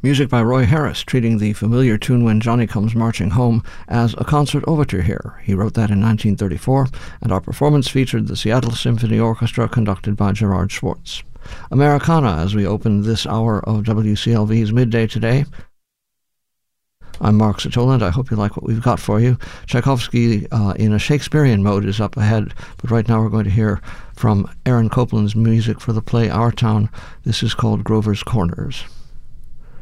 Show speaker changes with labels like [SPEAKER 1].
[SPEAKER 1] Music by Roy Harris, treating the familiar tune When Johnny Comes Marching Home as a concert overture here. He wrote that in 1934, and our performance featured the Seattle Symphony Orchestra conducted by Gerard Schwartz. Americana as we open this hour of WCLV's Midday Today. I'm Mark Satola, and I hope you like what we've got for you. Tchaikovsky in a Shakespearean mode is up ahead, but right now we're going to hear from Aaron Copland's music for the play Our Town. This is called Grover's Corners.